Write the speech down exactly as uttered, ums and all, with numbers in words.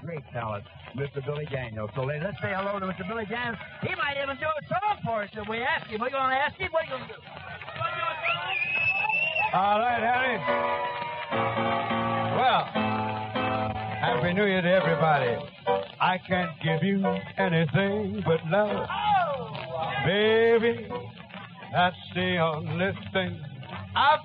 great talent, Mister Billy Daniels. So let's say hello to Mister Billy Daniels. He might even do a song for us if we ask him. We're going to ask him. What are you going to do? All right, Harry. Well, Happy New Year to everybody. I can't give you anything but love. Baby, that's the only thing I've